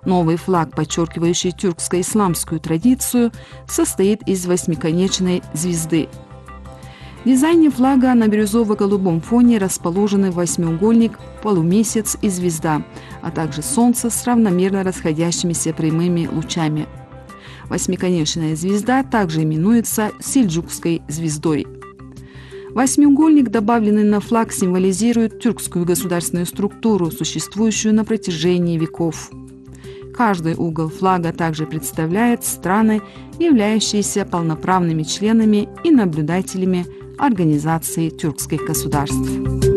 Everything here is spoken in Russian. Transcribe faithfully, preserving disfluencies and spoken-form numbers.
Новый флаг, подчеркивающий тюркско-исламскую традицию, состоит из восьмиконечной звезды. В дизайне флага на бирюзово-голубом фоне расположены восьмиугольник, полумесяц и звезда, а также солнце с равномерно расходящимися прямыми лучами. Восьмиконечная звезда также именуется сельджукской звездой. Восьмиугольник, добавленный на флаг, символизирует тюркскую государственную структуру, существующую на протяжении веков. Каждый угол флага также представляет страны, являющиеся полноправными членами и наблюдателями Организации тюркских государств.